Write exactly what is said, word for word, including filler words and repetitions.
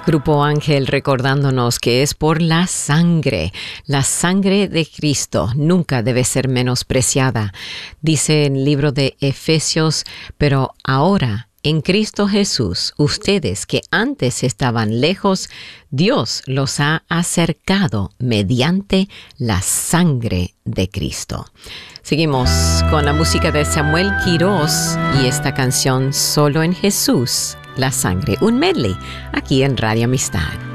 Grupo Ángel recordándonos que es por la sangre. La sangre de Cristo nunca debe ser menospreciada. Dice en el libro de Efesios, pero ahora en Cristo Jesús, ustedes que antes estaban lejos, Dios los ha acercado mediante la sangre de Cristo. Seguimos con la música de Samuel Quirós y esta canción Solo en Jesús, la sangre, un medley aquí en Radio Amistad.